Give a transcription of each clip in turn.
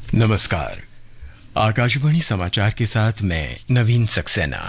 नमस्कार। आकाशवाणी समाचार के साथ मैं नवीन सक्सेना।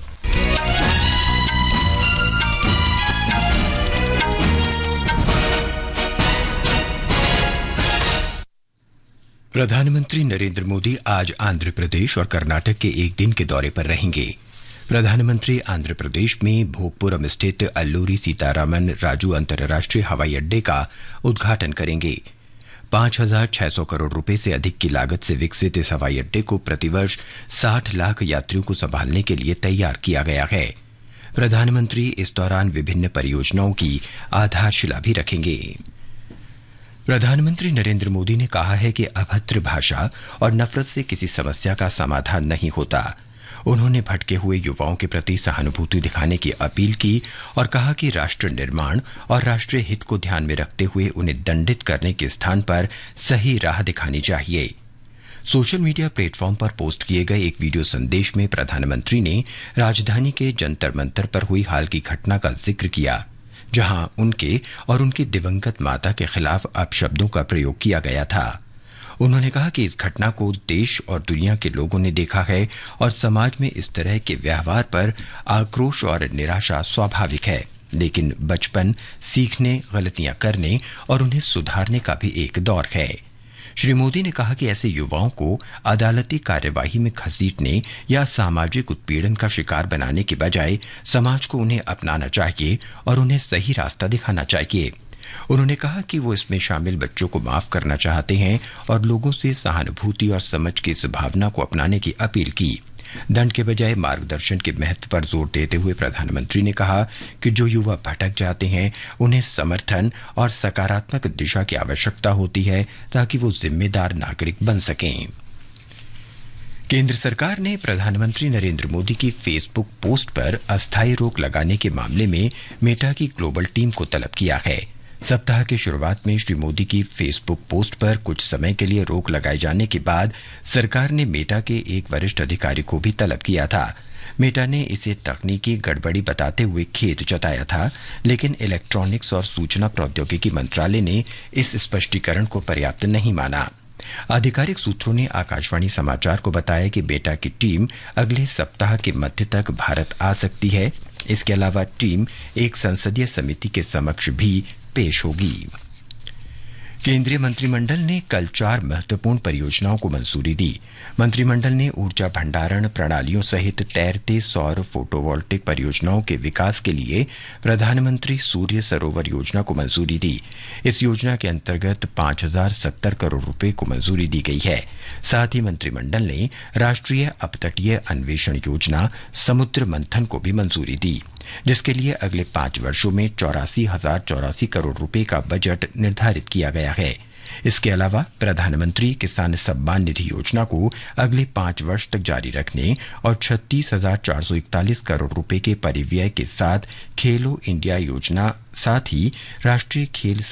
प्रधानमंत्री नरेंद्र मोदी आज आंध्र प्रदेश और कर्नाटक के एक दिन के दौरे पर रहेंगे। प्रधानमंत्री आंध्र प्रदेश में भोगपुरम स्थित अल्लूरी सीतारामन राजू अंतर्राष्ट्रीय हवाई अड्डे का उद्घाटन करेंगे। 5,600 करोड़ रुपए से अधिक की लागत से विकसित इस हवाई अड्डे को प्रतिवर्ष 60 लाख यात्रियों को संभालने के लिए तैयार किया गया है। प्रधानमंत्री इस दौरान विभिन्न परियोजनाओं की आधारशिला भी रखेंगे। प्रधानमंत्री नरेंद्र मोदी ने कहा है कि अभद्र भाषा और नफरत से किसी समस्या का समाधान नहीं होता। उन्होंने भटके हुए युवाओं के प्रति सहानुभूति दिखाने की अपील की और कहा कि राष्ट्र निर्माण और राष्ट्रीय हित को ध्यान में रखते हुए उन्हें दंडित करने के स्थान पर सही राह दिखानी चाहिए। सोशल मीडिया प्लेटफॉर्म पर पोस्ट किए गए एक वीडियो संदेश में प्रधानमंत्री ने राजधानी के जंतर मंतर पर हुई हाल की घटना का जिक्र किया, जहां उनके और उनकी दिवंगत माता के खिलाफ अपशब्दों का प्रयोग किया गया था। उन्होंने कहा कि इस घटना को देश और दुनिया के लोगों ने देखा है और समाज में इस तरह के व्यवहार पर आक्रोश और निराशा स्वाभाविक है, लेकिन बचपन सीखने, गलतियां करने और उन्हें सुधारने का भी एक दौर है। श्री मोदी ने कहा कि ऐसे युवाओं को अदालती कार्यवाही में घसीटने या सामाजिक उत्पीड़न का शिकार बनाने के बजाय समाज को उन्हें अपनाना चाहिए और उन्हें सही रास्ता दिखाना चाहिए। उन्होंने कहा कि वो इसमें शामिल बच्चों को माफ करना चाहते हैं और लोगों से सहानुभूति और समझ की इस भावना को अपनाने की अपील की। दंड के बजाय मार्गदर्शन के महत्व पर जोर देते हुए प्रधानमंत्री ने कहा कि जो युवा भटक जाते हैं उन्हें समर्थन और सकारात्मक दिशा की आवश्यकता होती है ताकि वो जिम्मेदार नागरिक बन सकें। केंद्र सरकार ने प्रधानमंत्री नरेंद्र मोदी की फेसबुक पोस्ट पर अस्थायी रोक लगाने के मामले में मेटा की ग्लोबल टीम को तलब किया है। सप्ताह की शुरुआत में श्री मोदी की फेसबुक पोस्ट पर कुछ समय के लिए रोक लगाए जाने के बाद सरकार ने मेटा के एक वरिष्ठ अधिकारी को भी तलब किया था। मेटा ने इसे तकनीकी गड़बड़ी बताते हुए खेद जताया था, लेकिन इलेक्ट्रॉनिक्स और सूचना प्रौद्योगिकी मंत्रालय ने इस स्पष्टीकरण को पर्याप्त नहीं माना। आधिकारिक सूत्रों ने आकाशवाणी समाचार को बताया कि मेटा की टीम अगले सप्ताह के मध्य तक भारत आ सकती है। इसके अलावा टीम एक संसदीय समिति के समक्ष भी पेश होगी। केंद्रीय मंत्रिमंडल ने कल 4 महत्वपूर्ण परियोजनाओं को मंजूरी दी। मंत्रिमंडल ने ऊर्जा भंडारण प्रणालियों सहित तैरते सौर फोटोवोल्टिक परियोजनाओं के विकास के लिए प्रधानमंत्री सूर्य सरोवर योजना को मंजूरी दी। इस योजना के अंतर्गत 5,070 करोड़ रुपए को मंजूरी दी गई है। साथ ही मंत्रिमंडल ने राष्ट्रीय अपतटीय अन्वेषण योजना समुद्र मंथन को भी मंजूरी दी, जिसके लिए अगले 5 वर्षों में 84,084 करोड़ रुपए का बजट निर्धारित किया गया है। इसके अलावा प्रधानमंत्री किसान सम्मान निधि योजना को अगले 5 वर्ष तक जारी रखने और 36,441 करोड़ रुपए के परिव्यय के साथ खेलो इंडिया योजना, साथ ही राष्ट्रीय खेल